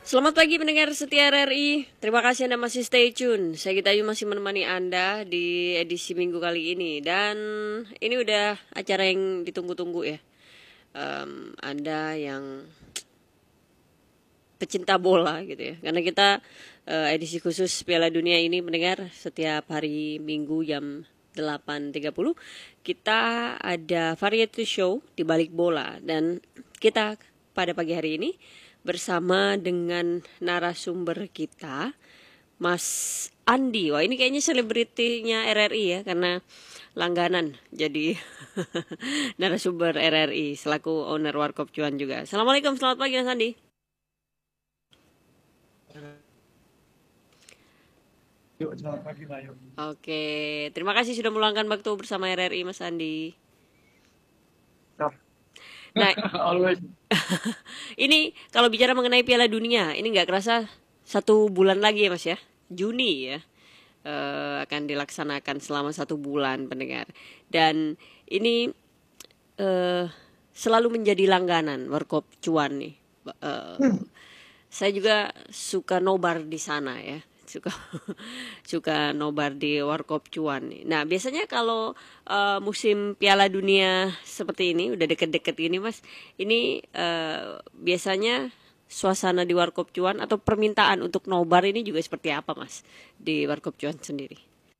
Selamat pagi pendengar setia RRI. Terima kasih Anda masih stay tune. Saya Gita Ayu masih menemani Anda di edisi minggu kali ini. Dan ini udah acara yang ditunggu-tunggu ya. Anda yang pecinta bola gitu ya. Karena kita edisi khusus Piala Dunia ini mendengar setiap hari Minggu jam 8.30 kita ada variety show di balik bola. Dan kita pada pagi hari ini bersama dengan narasumber kita, Mas Andi. Wah, ini kayaknya selebritinya RRI ya, karena langganan jadi narasumber RRI selaku owner Warkop Cuan juga. Assalamualaikum, selamat pagi Mas Andi. Yuk, selamat pagi, Mbak. Yuk. Oke, terima kasih sudah meluangkan waktu bersama RRI Mas Andi. Nah, Always. ini kalau bicara mengenai Piala Dunia, ini nggak kerasa 1 bulan lagi ya Mas ya, Juni ya, akan dilaksanakan selama 1 bulan pendengar. Dan ini selalu menjadi langganan Warkop Cuan nih. Saya juga suka nobar di sana ya, suka nobar di Warkop Cuan nih. Nah biasanya kalau musim Piala Dunia seperti ini udah deket-deket ini Mas, ini biasanya suasana di Warkop Cuan atau permintaan untuk nobar ini juga seperti apa Mas di Warkop Cuan sendiri?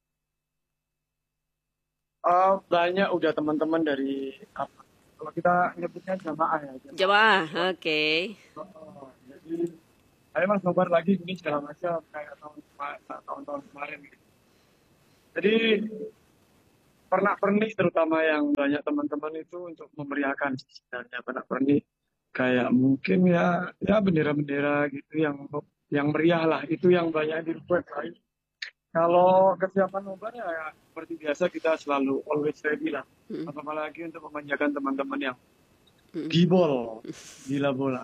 Banyak udah teman-teman dari apa? Kalau kita nyebutnya jamaah ya. Jamaah, oke. Jadi, ayo mas nobar lagi ini segala macam kayak tahun-tahun kemarin. Gitu. Jadi pernak-pernik terutama yang banyak teman-teman itu untuk memeriahkan sebenarnya pernak-pernik kayak mungkin ya bendera-bendera gitu yang meriah lah itu yang banyak dibuat lagi. Kalau kesiapan nobar ya seperti biasa kita selalu always ready lah. Apalagi untuk memanjakan teman-teman yang gila bola.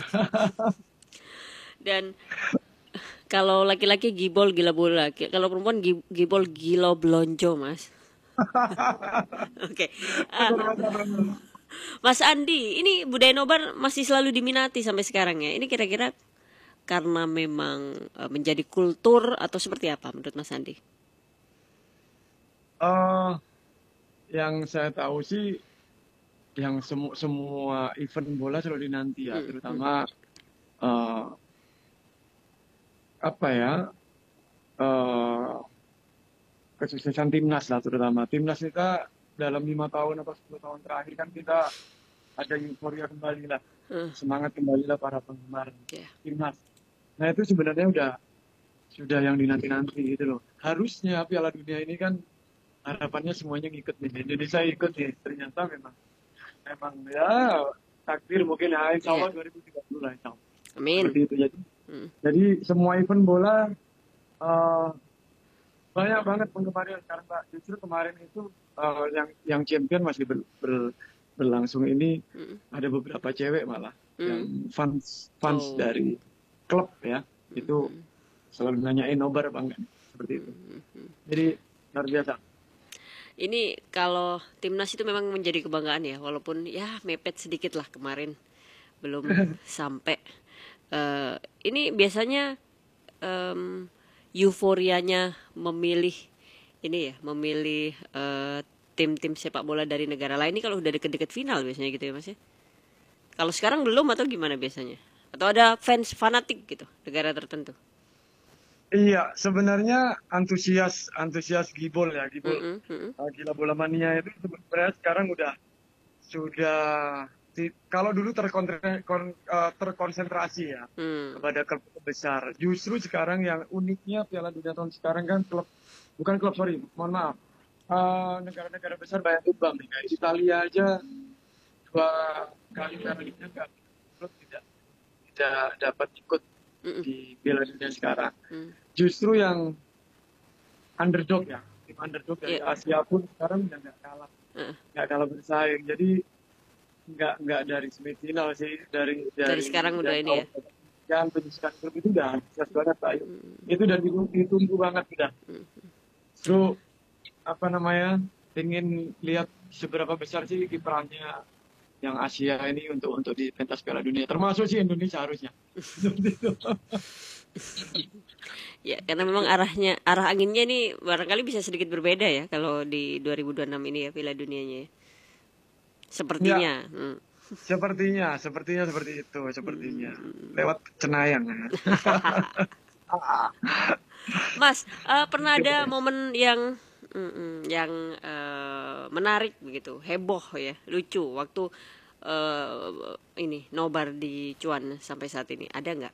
Dan kalau laki-laki gibol gila bola, kalau perempuan gibol gila blonjo Mas. Oke. Mas Andi, ini budaya nobar masih selalu diminati sampai sekarang ya. Ini kira-kira karena memang menjadi kultur atau seperti apa menurut Mas Andi? Yang saya tahu sih yang semua event bola selalu dinanti ya, terutama apa ya kesuksesan timnas lah terutama timnas kita dalam 5 tahun atau 10 tahun terakhir kan kita ada euforia kembali lah, semangat kembali lah para penggemar timnas. Nah itu sebenarnya sudah yang dinanti-nanti gitu loh. Harusnya Piala Dunia ini kan harapannya semuanya ngikut nih. Indonesia ikut nih. Ternyata memang ya takdir mungkin ya insya Allah 2030 lah insya Allah. Amin. Seperti itu jadi semua event bola banyak banget penggemarnya sekarang Pak. Justru kemarin itu yang champion masih berlangsung ini ada beberapa cewek malah yang fans dari klub ya itu selalu nanyain nobar apa enggak seperti itu. Jadi luar biasa. Ini kalau timnas itu memang menjadi kebanggaan ya, walaupun ya mepet sedikit lah kemarin belum sampai. Ini biasanya euforianya memilih ini ya, memilih tim-tim sepak bola dari negara lain ini kalau udah deket-deket final biasanya gitu ya Mas ya. Kalau sekarang belum atau gimana biasanya? Atau ada fans fanatik gitu negara tertentu? Iya, sebenarnya antusias gibol ya, gila bola mania itu sebenarnya sekarang sudah kalau dulu terkonsentrasi ya kepada klub besar. Justru sekarang yang uniknya Piala Dunia tahun sekarang kan mohon maaf, negara-negara besar banyak tumbang nih. Kayak Italia aja 2 kali Piala Dunia klub tidak dapat ikut di Piala Dunia sekarang. Justru yang underdog ya, tim underdog dari Asia pun sekarang udah nggak kalah bersaing. Jadi nggak dari semifinal sih, dari sekarang udah ini ya. Yang penyisikan grup itu udah antusias banget Pak. Itu udah ditunggu banget udah. Terus pengen lihat seberapa besar sih kiprahnya yang Asia ini untuk di pentas Piala Dunia, termasuk sih Indonesia harusnya. Ya, karena memang arah anginnya ini barangkali bisa sedikit berbeda ya kalau di 2026 ini ya Piala Dunianya ya. Ya, Sepertinya. sepertinya seperti itu, sepertinya lewat cenayang ya. Mas, pernah ada momen yang menarik begitu, heboh ya, lucu waktu ini nobar di Cuan sampai saat ini, ada nggak?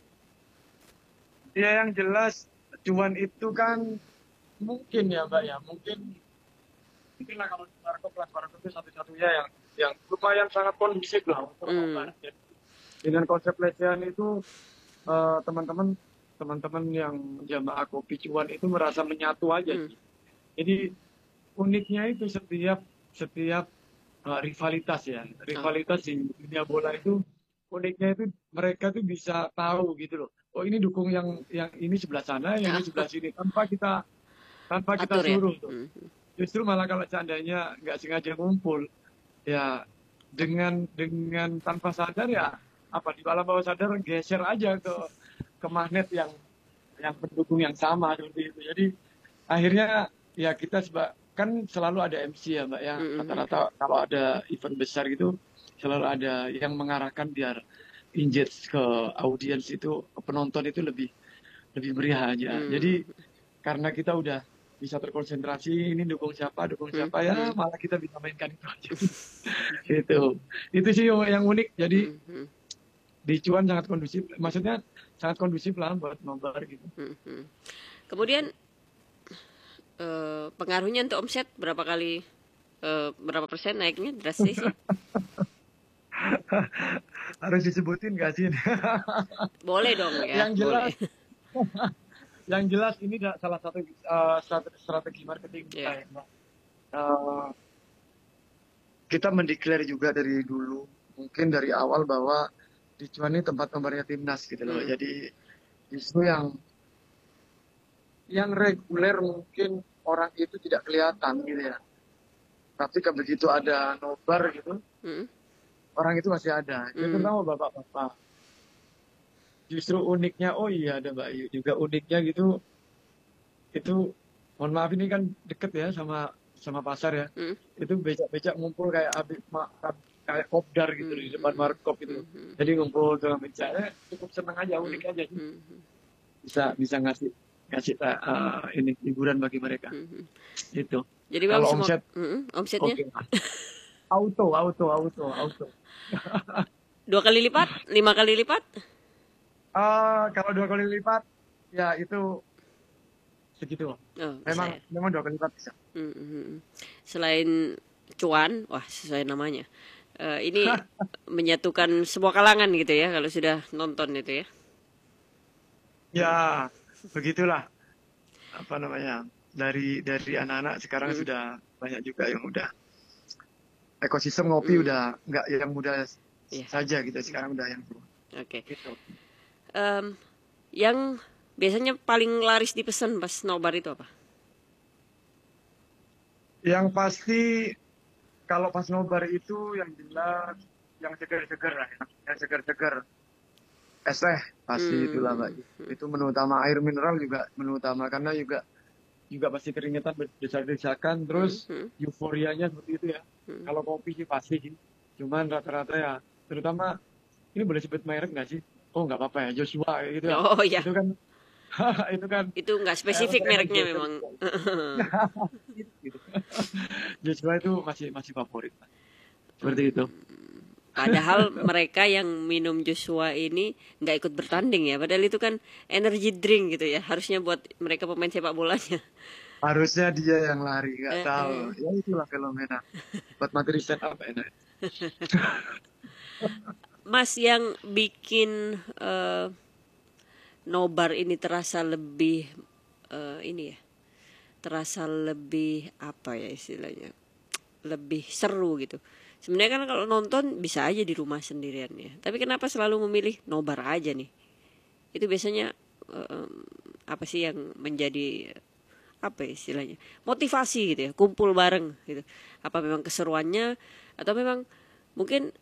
Ya yang jelas cuan itu kan mungkin ya Mbak ya, mungkin lah kalau kelas Marco itu satu-satunya yang lumayan sangat kondusif lah untuk nobar. Dengan konsep lesehan itu teman-teman yang jamaah kopi cuan itu merasa menyatu aja sih. Jadi uniknya itu setiap rivalitas ya, rivalitas di dunia bola itu uniknya itu mereka tuh bisa tahu gitu loh. Oh ini dukung yang ini sebelah sana, yang ini sebelah sini tanpa kita Atur ya. suruh tuh. Justru malah kalau seandainya nggak sengaja ngumpul, ya dengan tanpa sadar ya apa di alam bawah sadar geser aja ke magnet yang pendukung yang sama seperti itu. Jadi akhirnya ya kita kan selalu ada MC ya Mbak ya. Rata-rata kalau ada event besar gitu selalu ada yang mengarahkan biar engage ke audiens itu, ke penonton itu lebih meriah aja. Jadi karena kita udah bisa terkonsentrasi ini dukung siapa ya malah kita bisa mainkan itu aja. Itu sih yang unik. Jadi di Cuan sangat kondusif, maksudnya sangat kondusif lah buat nobar gitu. Kemudian pengaruhnya untuk omset berapa persen naiknya drastis sih? Harus disebutin gak sih? Boleh dong ya. Yang jelas, boleh. Yang jelas ini salah satu strategi marketing kita ya. Kita mendeklar juga dari dulu, mungkin dari awal bahwa di Cuan ini tempat nobarnya timnas gitu loh. Jadi justru yang reguler mungkin orang itu tidak kelihatan gitu ya. Tapi begitu ada nobar gitu, orang itu masih ada. Itu terutama bapak-bapak. Justru uniknya, oh iya ada Mbak Ayu juga uniknya gitu. Itu mohon maaf ini kan deket ya sama pasar ya. Itu becak-becak ngumpul kayak kayak kopdar gitu di depan markop itu. Jadi ngumpul dengan becaknya cukup senang aja, unik aja sih. Bisa ngasih ini hiburan bagi mereka. Itu. Jadi kalau omsetnya okay. auto 2 kali lipat, 5 kali lipat? Kalau 2 kali lipat ya itu segitu. Memang 2 kali lipat bisa. Selain Cuan, wah sesuai namanya. Ini menyatukan semua kalangan gitu ya kalau sudah nonton itu ya. Ya, begitulah. Apa namanya? Dari anak-anak sekarang sudah banyak juga yang udah ekosistem ngopi udah nggak yang muda saja gitu. Sekarang udah yang tua. Oke. Gitu. Yang biasanya paling laris dipesan pas nobar itu apa? Yang pasti kalau pas nobar itu yang jelas yang segar-segar lah, yang segar-segar. Es teh pasti itulah Mbak. Itu menu utama. Air mineral juga menu utama karena juga pasti keringetan berdesak-desakan, terus euforianya seperti itu ya. Kalau kopi sih pasti sih. Cuman rata-rata ya, terutama ini boleh sebut merek nggak sih? Oh nggak apa-apa ya, Joshua gitu ya. Oh iya. Itu kan itu nggak spesifik mereknya memang. Gitu. Joshua itu masih favorit. Seperti itu. Padahal mereka yang minum Joshua ini nggak ikut bertanding ya. Padahal itu kan energy drink gitu ya. Harusnya buat mereka pemain sepak bolanya. Harusnya dia yang lari, nggak tahu. Ya itulah fenomena. Buat materi stand up enak. Mas, yang bikin nobar ini terasa lebih ini ya. Terasa lebih apa ya istilahnya? Lebih seru gitu. Sebenarnya kan kalau nonton bisa aja di rumah sendirian ya. Tapi kenapa selalu memilih nobar aja nih? Itu biasanya apa sih yang menjadi apa ya istilahnya? Motivasi gitu ya, kumpul bareng gitu. Apa memang keseruannya atau memang mungkin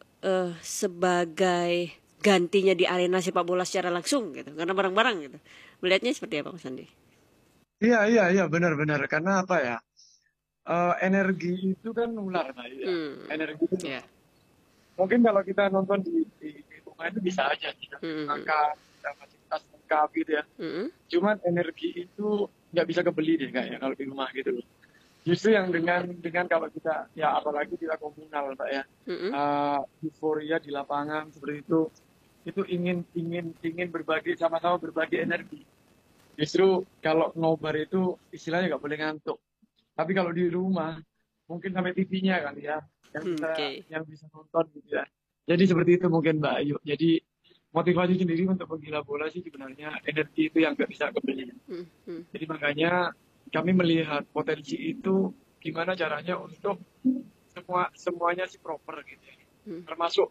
sebagai gantinya di arena sepak bola secara langsung gitu, karena barang-barang gitu. Melihatnya seperti apa Mas Andi? Iya, benar-benar. Karena apa ya? Energi itu kan nular, Mbak. Ya. Energi itu nular. Yeah. Mungkin kalau kita nonton di rumah itu bisa aja kita makan, kita fasilitas lengkap gitu ya. Cuman energi itu nggak bisa kebeli deh kayaknya kalau di rumah gitu loh. Justru yang dengan kalau kita ya apalagi kita komunal Mbak ya, euforia di lapangan seperti itu ingin berbagi sama-sama berbagi energi. Justru kalau nobar itu istilahnya nggak boleh ngantuk. Tapi kalau di rumah mungkin sampai TV-nya kali ya yang bisa nonton gitu ya. Jadi seperti itu mungkin Mbak Ayu. Jadi motivasi sendiri untuk penggila bola sih sebenarnya energi itu yang nggak bisa kebeli. Jadi makanya kami melihat potensi itu gimana caranya untuk semuanya sih proper gitu ya. Termasuk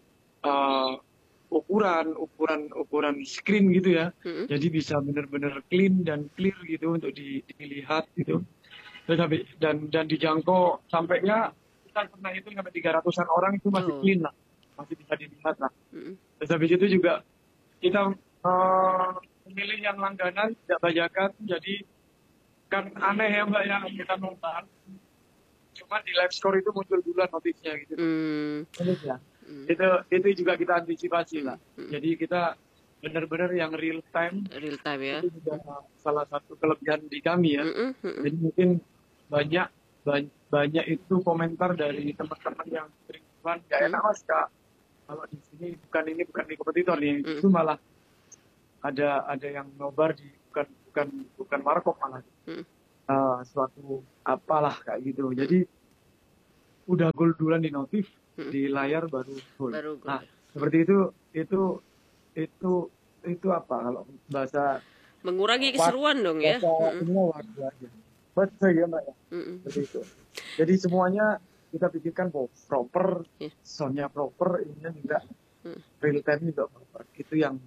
ukuran screen gitu ya. Jadi bisa benar-benar clean dan clear gitu untuk dilihat gitu. Dan dijangkau sampainya kita pernah itu sampai 300-an orang itu masih clean lah, masih bisa dilihat lah. Terus habis itu juga kita memilih yang langganan tidak bajakan, jadi kan aneh ya Mbak ya kita nonton. Cuma di live score itu muncul duluan notifnya gitu. Ya. Itu juga kita antisipasi lah. Jadi kita benar-benar yang real time ya. Itu juga salah satu kelebihan di kami ya. Jadi mungkin banyak itu komentar dari teman-teman yang sering nggak enak Mas Kak. Kalau di sini bukan di kompetitor nih, itu malah ada yang nobar di bukan markop malah. Suatu apalah kayak gitu. Jadi udah gol duluan di notif, di layar baru gol. Nah, seperti itu apa kalau bahasa mengurangi keseruan dong ya. Betul ya Mbak ya. Seperti itu. Jadi semuanya kita pikirkan proper, soundnya proper, ininya juga real time juga proper. Itu yang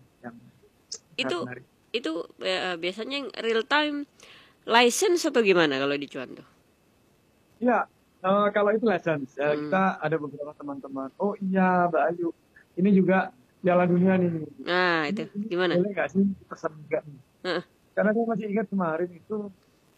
itu biasanya yang real time license atau gimana kalau di Cuan tuh? Ya, kalau itu license kita ada beberapa teman-teman. Oh iya Mbak Ayu, ini juga Piala Dunia nih. Nah itu gimana? Boleh nggak sih pesan juga nih? Karena saya masih ingat kemarin itu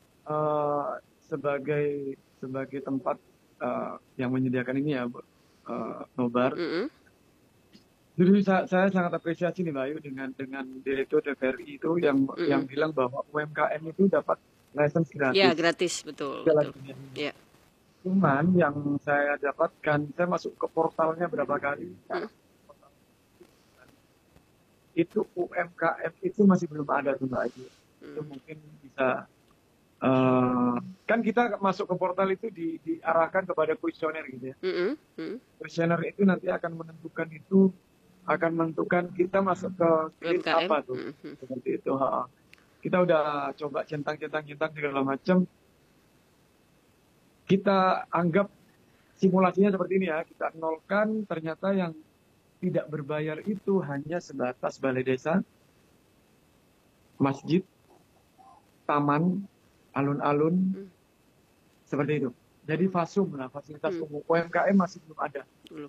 sebagai tempat yang menyediakan ini ya nobar. Jadi saya sangat apresiasi nih Mbak Ayu dengan direktur TVRI itu yang bilang bahwa UMKM itu dapat license gratis. Ya gratis betul. Ya. Cuman yang saya dapatkan, saya masuk ke portalnya berapa kali, itu UMKM itu masih belum ada tuh Mbak Ayu. Itu mungkin bisa kan kita masuk ke portal itu diarahkan kepada kuesioner gitu ya. Kuesioner itu nanti akan menentukan kita masuk ke grade apa tuh. Seperti itu. Kita udah coba centang segala macam. Kita anggap simulasinya seperti ini ya. Kita nolkan, ternyata yang tidak berbayar itu hanya sebatas balai desa, masjid, taman, alun-alun, seperti itu. Jadi fasum lah, fasilitas umum. UMKM masih belum ada.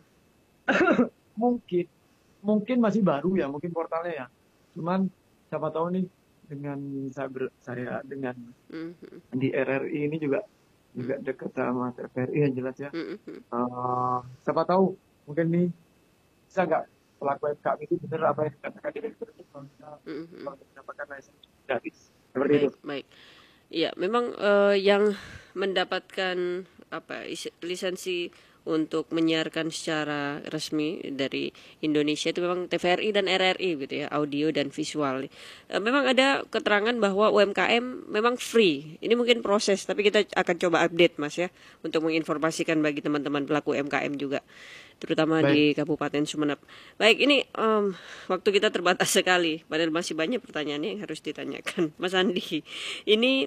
mungkin masih baru ya, mungkin portalnya ya. Cuman siapa tahu nih dengan saya dengan di RRI ini juga dekat sama TVRI yang jelas ya. Siapa tahu mungkin nih bisa nggak pelaku UMKM itu benar apa yang dikatakan direktur itu kalau mendapatkan lisensi gratis. Seperti itu. Baik. Iya, memang yang mendapatkan lisensi untuk menyiarkan secara resmi dari Indonesia itu memang TVRI dan RRI gitu ya, audio dan visual. Memang ada keterangan bahwa UMKM memang free. Ini mungkin proses, tapi kita akan coba update Mas ya untuk menginformasikan bagi teman-teman pelaku UMKM juga, terutama di Kabupaten Sumeneb. Baik, ini waktu kita terbatas sekali, padahal masih banyak pertanyaannya yang harus ditanyakan. Mas Andi, ini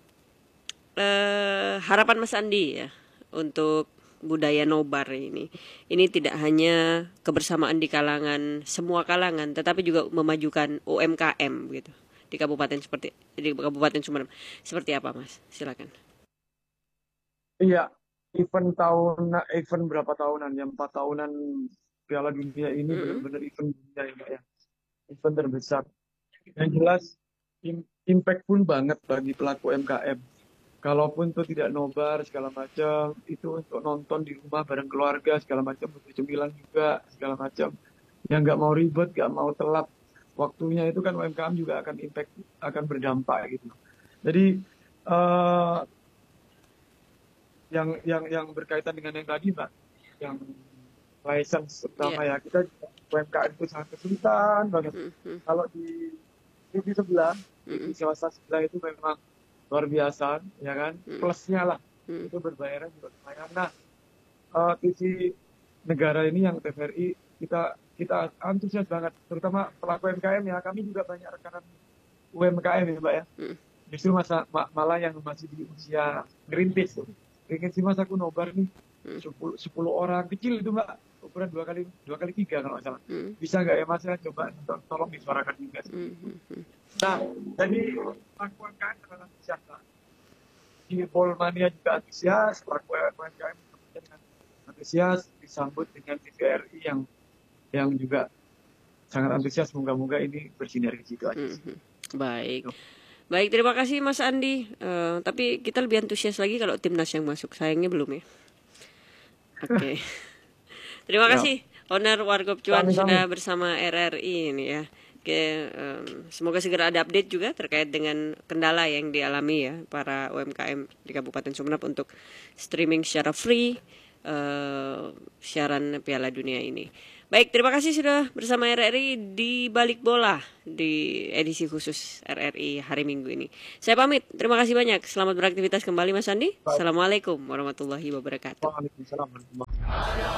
harapan Mas Andi ya untuk budaya nobar ini tidak hanya kebersamaan di kalangan semua kalangan, tetapi juga memajukan UMKM gitu di Kabupaten Sumeneb. Seperti apa Mas? Silakan. Iya, event berapa tahunan, yang 4 tahunan Piala Dunia ini benar-benar event dunia ya, Mbak ya. Event terbesar. Yang jelas impactful banget bagi pelaku UMKM. Kalaupun itu tidak nobar segala macam, itu untuk nonton di rumah bareng keluarga segala macam, untuk cemilan juga segala macam. Yang nggak mau ribet, nggak mau telat waktunya, itu kan UMKM juga akan impact, akan berdampak gitu. Jadi yang berkaitan dengan yang tadi Mbak, yang license terutama ya, kita UMKM itu sangat kesulitan banget. Kalau di TV sebelah, di swasta sebelah itu memang luar biasa, ya kan? Plusnya lah, itu berbayaran juga lumayan. Nah, TV negara ini yang TVRI, kita antusias banget, terutama pelaku UMKM ya. Kami juga banyak rekanan UMKM ya Mbak ya. Justru malah yang masih di usia ngerintis tuh. Pengen sih Mas aku nobar nih 10 orang kecil itu Mbak, ukuran 2x3 kalau nggak salah. Bisa nggak ya Mas ya, coba tolong disuarakan juga. Nah, jadi pelaku UMKM sangat antusias lah. Di Polmania juga antusias, pelaku UMKM dengan antusias, disambut dengan TVRI yang juga sangat antusias. Moga-moga ini bersinergi gitu aja. Baik. Baik, terima kasih Mas Andi. Tapi kita lebih antusias lagi kalau timnas yang masuk. Sayangnya belum ya. Oke. Terima kasih Owner Warkop Cuan sudah bersama RRI ini ya. Oke, semoga segera ada update juga terkait dengan kendala yang dialami ya para UMKM di Kabupaten Sumeneb untuk streaming secara free siaran Piala Dunia ini. Baik, terima kasih sudah bersama RRI di Balik Bola di edisi khusus RRI hari Minggu ini. Saya pamit, terima kasih banyak. Selamat beraktivitas kembali Mas Andi. Assalamualaikum warahmatullahi wabarakatuh. Waalaikumsalam warahmatullahi wabarakatuh.